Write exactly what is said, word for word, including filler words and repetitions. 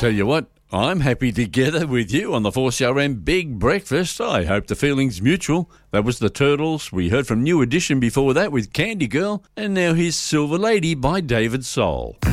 Tell you what, I'm happy together with you on the four C R M Big Breakfast. I hope the feeling's mutual. That was the Turtles. We heard from New Edition before that with Candy Girl. And now here's Silver Lady by David Soul.